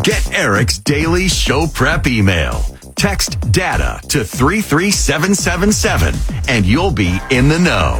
Get Eric's daily show prep email. Text DATA to 33777 and you'll be in the know.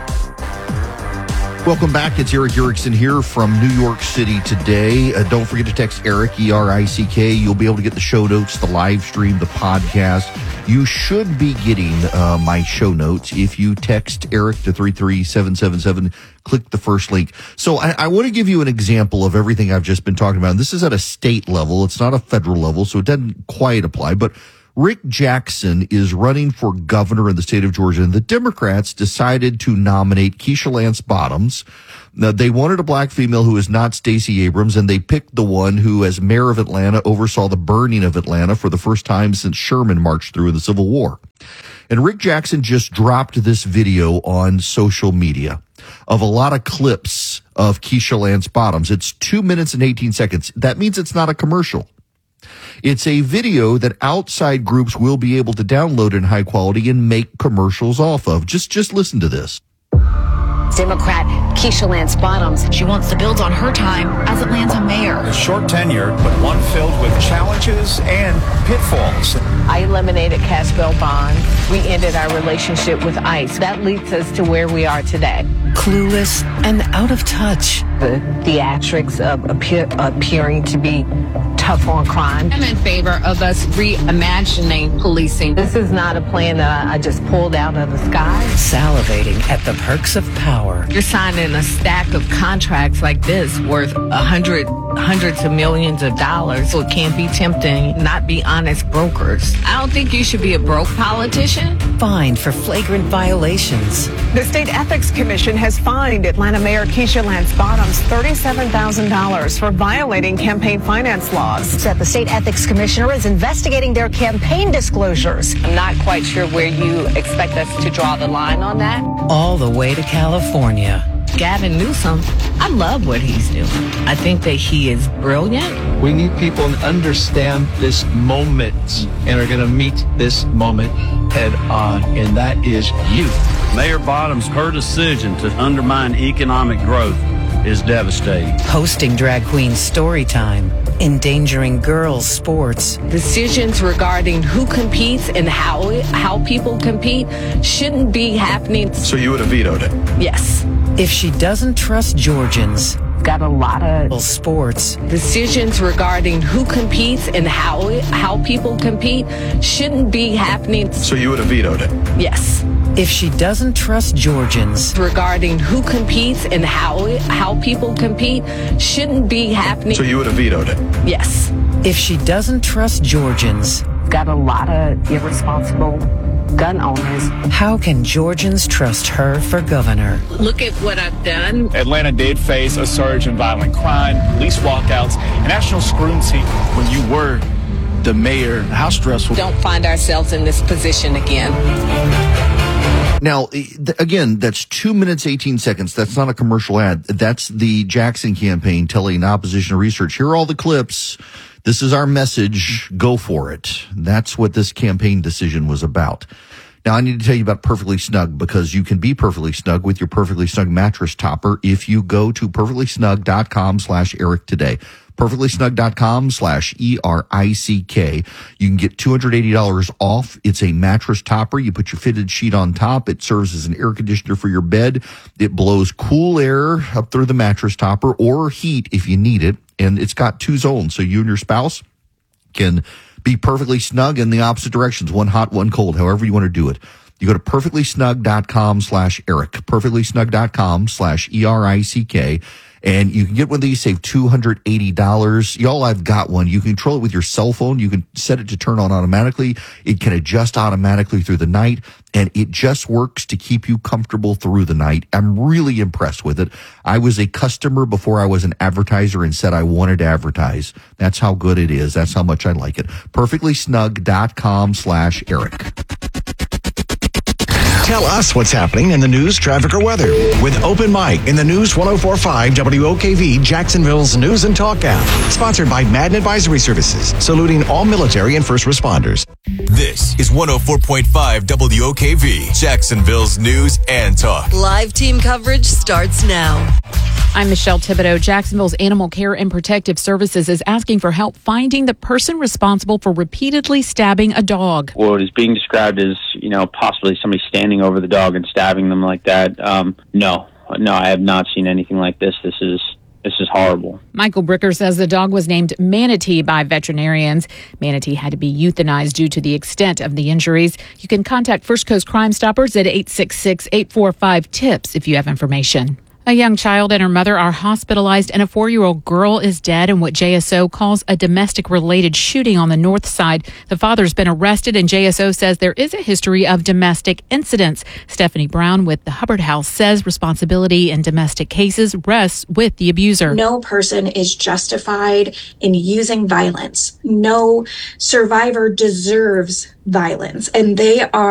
Welcome back. It's Eric Erickson here from New York City today. Don't forget to text Eric, E-R-I-C-K. You'll be able to get the show notes, the live stream, the podcast. You should be getting my show notes if you text Eric to 33777. Click the first link. So I want to give you an example of everything I've just been talking about. And this is at a state level. It's not a federal level, so it doesn't quite apply. But Rick Jackson is running for governor in the state of Georgia, and the Democrats decided to nominate Keisha Lance Bottoms. Now, they wanted a black female who is not Stacey Abrams, and they picked the one who, as mayor of Atlanta, oversaw the burning of Atlanta for the first time since Sherman marched through in the Civil War. And Rick Jackson just dropped this video on social media of a lot of clips of Keisha Lance Bottoms. It's 2 minutes and 18 seconds. That means it's not a commercial. It's a video that outside groups will be able to download in high quality and make commercials off of. Just listen to this. Democrat Keisha Lance Bottoms. She wants to build on her time as Atlanta mayor. A short tenure, but one filled with challenges and pitfalls. I eliminated cash bail bonds. We ended our relationship with ICE. That leads us to where we are today. Clueless and out of touch. The theatrics of appearing to be tough on crime. I'm in favor of us reimagining policing. This is not a plan that I just pulled out of the sky. Salivating at the perks of power. You're signing a stack of contracts like this worth hundreds of millions of dollars, so it can't be tempting, not be honest brokers. I don't think you should be a broke politician. Fined for flagrant violations. The State Ethics Commission has fined Atlanta Mayor Keisha Lance Bottoms $37,000 for violating campaign finance laws. Said the State Ethics Commissioner is investigating their campaign disclosures. I'm not quite sure where you expect us to draw the line on that. All the way to California. Gavin Newsom, I love what he's doing. I think that he is brilliant. We need people to understand this moment and are going to meet this moment head on, and that is youth. Mayor Bottoms, her decision to undermine economic growth is devastating. Hosting drag queen story time. Endangering girls' sports. Decisions regarding who competes and how people compete shouldn't be happening. So you would have vetoed it? Yes. If she doesn't trust Georgians. Got a lot of sports. Decisions regarding who competes and how people compete shouldn't be happening. So you would have vetoed it? Yes. If she doesn't trust Georgians. Regarding who competes and how people compete shouldn't be happening. So you would have vetoed it? Yes. If she doesn't trust Georgians. Got a lot of irresponsible gun owners. How can Georgians trust her for governor? Look at what I've done. Atlanta did face a surge in violent crime, police walkouts, and national scrutiny when you were the mayor. How stressful. Don't find ourselves in this position again. Now, again, that's 2 minutes, 18 seconds. That's not a commercial ad. That's the Jackson campaign telling opposition research, here are all the clips. This is our message. Go for it. That's what this campaign decision was about. Now, I need to tell you about Perfectly Snug, because you can be perfectly snug with your Perfectly Snug mattress topper if you go to perfectlysnug.com/Eric today. perfectlysnug.com/ERICK. You can get $280 off. It's a mattress topper. You put your fitted sheet on top. It serves as an air conditioner for your bed. It blows cool air up through the mattress topper, or heat if you need it. And it's got 2 zones, so you and your spouse can be perfectly snug in the opposite directions, one hot, one cold, however you want to do it. You go to perfectlysnug.com/Eric, perfectlysnug.com/ERICK, and you can get one of these, save $280. Y'all, I've got one. You can control it with your cell phone. You can set it to turn on automatically. It can adjust automatically through the night, and it just works to keep you comfortable through the night. I'm really impressed with it. I was a customer before I was an advertiser and said I wanted to advertise. That's how good it is. That's how much I like it. perfectlysnug.com/Eric. Tell us what's happening in the news, traffic, or weather with Open Mic in the News 104.5 WOKV, Jacksonville's News and Talk app. Sponsored by Madden Advisory Services, saluting all military and first responders. This is 104.5 WOKV, Jacksonville's news and talk. Live team coverage starts now. I'm Michelle Thibodeau. Jacksonville's Animal Care and Protective Services is asking for help finding the person responsible for repeatedly stabbing a dog. What is being described as, possibly somebody standing over the dog and stabbing them like that. No, I have not seen anything like this. This is horrible. Michael Bricker says the dog was named Manatee by veterinarians. Manatee had to be euthanized due to the extent of the injuries. You can contact First Coast Crime Stoppers at 866-845-TIPS if you have information. A young child and her mother are hospitalized, and a 4-year-old girl is dead in what JSO calls a domestic-related shooting on the north side. The father's been arrested, and JSO says there is a history of domestic incidents. Stephanie Brown with the Hubbard House says responsibility in domestic cases rests with the abuser. No person is justified in using violence. No survivor deserves violence, and they are